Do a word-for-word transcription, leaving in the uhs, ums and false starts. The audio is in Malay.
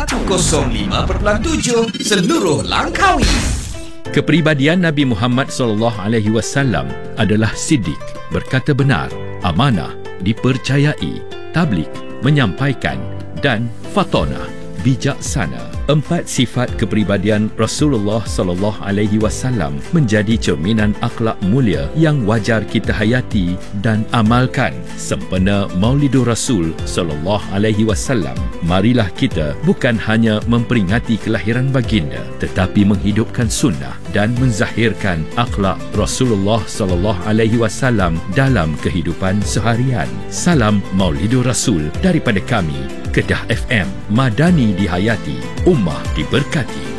seratus lima perpuluhan tujuh seluruh Langkawi. Kepribadian Nabi Muhammad sallallahu alaihi wasallam adalah siddiq, berkata benar, amanah, dipercayai, tabligh, menyampaikan, dan fatonah, bijaksana. Empat sifat kepribadian Rasulullah sallallahu alaihi wasallam menjadi cerminan akhlak mulia yang wajar kita hayati dan amalkan sempena Maulidur Rasul sallallahu alaihi wasallam. Marilah kita bukan hanya memperingati kelahiran baginda, tetapi menghidupkan sunnah dan menzahirkan akhlak Rasulullah sallallahu alaihi wasallam dalam kehidupan seharian. Salam Maulidur Rasul daripada kami, Kedah F M, Madani dihayati, Ummah diberkati.